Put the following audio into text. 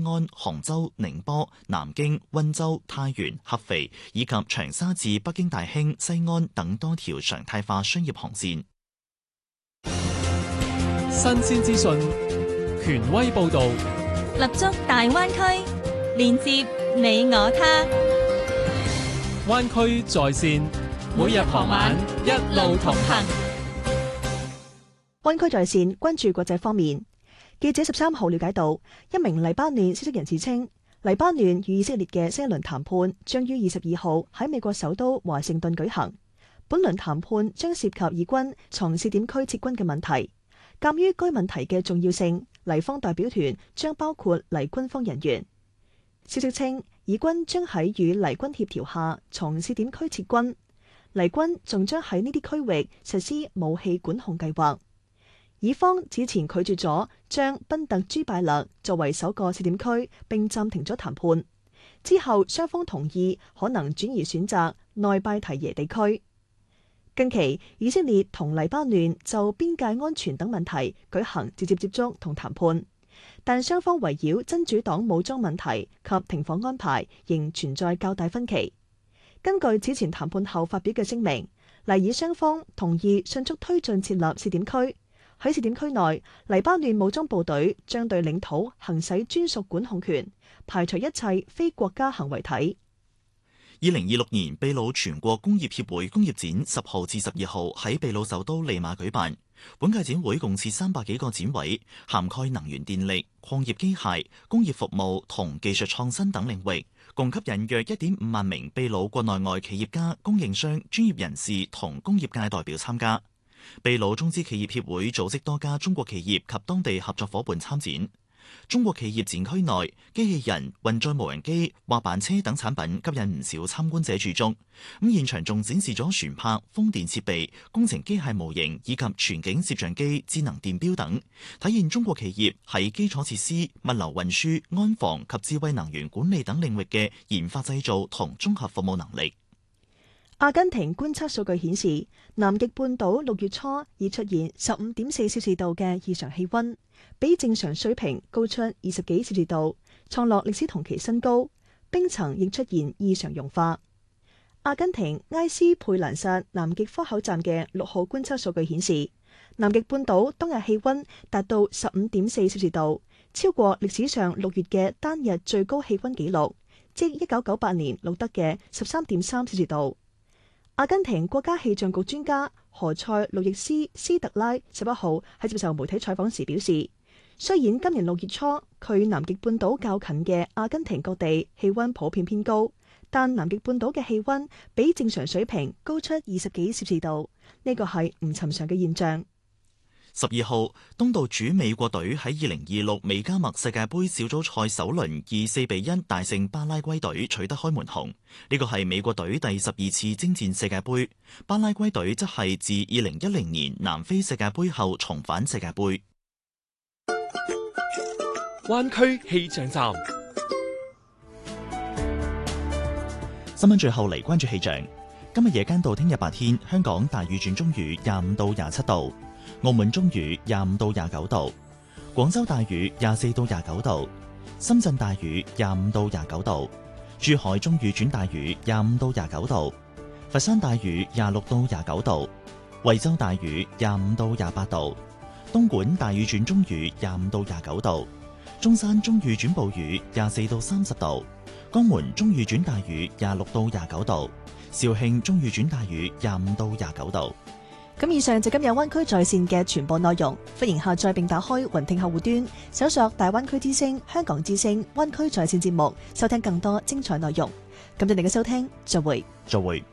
安、杭州、寧波、南京、溫州、太原、合肥以及長沙至北京大興、西安等多條常態化商業航線。 新鮮資訊，權威報導， 立足大灣區，連接你我他。 灣區在線，每日傍晚一路同行。 灣區在線關注國際方面。記者13號了解到，一名黎巴嫩消息人士稱，黎巴嫩與以色列嘅新一輪談判將於22號喺美國首都華盛頓舉行。本輪談判將涉及以軍從試點區撤軍嘅問題。鑒於該問題嘅重要性，黎方代表團將包括黎軍方人員。消息稱，以軍將喺與黎軍協調下從試點區撤軍，黎軍仲將喺呢啲區域實施武器管控計劃。以方之前拒絕咗將賓特朱拜勒作為首個試點區，並暫停咗談判。之後雙方同意可能轉移選擇內拜提耶地區。近期以色列同黎巴嫩就邊界安全等問題舉行直接接觸同談判，但雙方圍繞真主黨武裝問題及停火安排仍存在較大分歧。根據此前談判後發表嘅聲明，黎以雙方同意迅速推進設立試點區。喺試點區內，黎巴嫩武裝部隊將對領土行使專屬管控權，排除一切非國家行為體。 2026年秘魯全國工業協會工業展10號至12號喺秘魯首都利馬舉辦。本屆展會共設300幾個展位，涵蓋能源電力、礦業機械、工業服務同技術創新等領域，共吸引約1.5萬名秘魯國內外企業家、供應商、專業人士同工業界代表參加。秘魯中資企業協會組織多家中國企業及當地合作夥伴參展。中國企業展區內，機器人、運載無人機、滑板車等產品吸引唔少參觀者駐足。咁現場仲展示咗船舶、風電設備、工程機械模型以及全景攝像機、智能電錶等，體現中國企業喺基礎設施、物流運輸、安防及智慧能源管理等領域嘅研發製造同綜合服務能力。 阿根廷觀測數據顯示，南極半島6月初已出現15.4攝氏度嘅異常氣溫，比正常水平高出20幾攝氏度，創落歷史同期新高。冰層亦出現異常融化。阿根廷埃斯佩蘭薩南極科考站嘅6號觀測數據顯示，南極半島當日氣溫達到15.4攝氏度，超過歷史上6月嘅單日最高氣溫紀錄，即1998年錄得嘅13.3攝氏度。阿根廷國家氣象局專家何塞路易斯斯特拉11號喺接受媒體採訪時表示，雖然今年6月初距南極半島較近嘅阿根廷各地氣溫普遍偏高，但南極半島嘅氣溫比正常水平高出20幾攝氏度，呢個係唔尋常嘅現象。 12號，東道主美國隊喺2026美加墨世界盃小組賽首輪以4-1大勝巴拉圭隊，取得開門紅。呢個係美國隊第12次征戰世界盃，巴拉圭隊則係自2010年南非世界盃後重返世界盃。 灣區氣象站， 新聞最後嚟關注氣象。今日夜間到聽日白天，香港大雨轉中雨，25到27度。澳門中雨25到29度，廣州大雨24到29度，深圳大雨25到29度，珠海中雨轉大雨25到29度，佛山大雨26到29度，惠州大雨25到28度，東莞大雨轉中雨25到29度，中山中雨轉暴雨24到30度，江門中雨轉大雨26到29度，肇慶中雨轉大雨25到29度。 咁以上就今日灣區在線嘅全部內容，歡迎下載並打開雲聽客戶端，搜索大灣區之聲、香港之聲、灣區在線節目，收聽更多精彩內容。感謝你嘅收聽，再會。